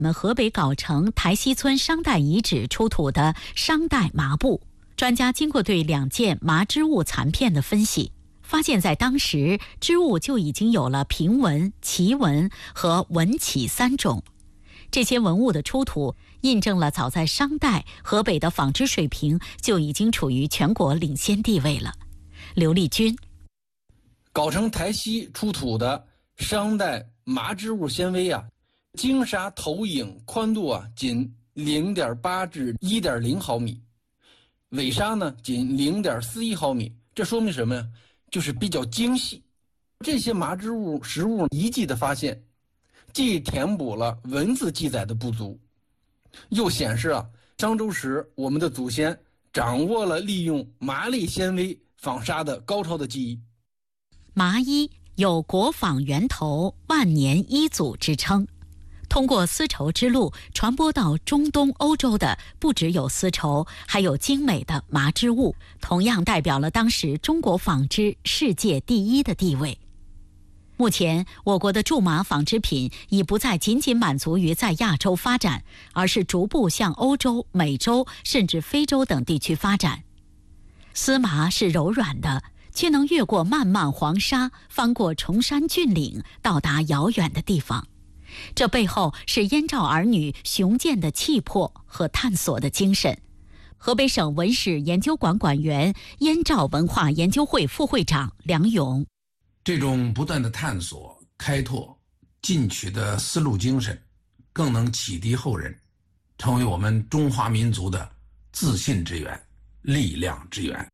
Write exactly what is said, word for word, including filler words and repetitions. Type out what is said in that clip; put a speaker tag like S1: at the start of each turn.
S1: 我们河北藁城台西村商代遗址出土的商代麻布，专家经过对两件麻织物残片的分析，发现在当时织物就已经有了平纹、旗纹和纹起三种。这些文物的出土，印证了早在商代河北的纺织水平就已经处于全国领先地位了。刘立军，
S2: 藁城台西出土的商代麻织物纤维啊，经纱投影宽度啊仅 零点八 至 一点零 毫米，尾纱呢仅 零点四一 毫米，这说明什么呀？就是比较精细。这些麻织物实物遗迹的发现，既填补了文字记载的不足，又显示啊商周时我们的祖先掌握了利用麻类纤维纺纱的高超的技艺。
S1: 麻衣有国纺源头、万年衣祖之称，通过丝绸之路传播到中东欧洲的不只有丝绸，还有精美的麻织物，同样代表了当时中国纺织世界第一的地位。目前我国的苎麻纺织品已不再仅仅满足于在亚洲发展，而是逐步向欧洲、美洲甚至非洲等地区发展。丝麻是柔软的，却能越过漫漫黄沙，翻过崇山峻岭，到达遥远的地方。这背后是燕赵儿女雄健的气魄和探索的精神。河北省文史研究馆馆员、燕赵文化研究会副会长梁勇，
S3: 这种不断的探索、开拓、进取的思路精神，更能启迪后人，成为我们中华民族的自信之源、力量之源。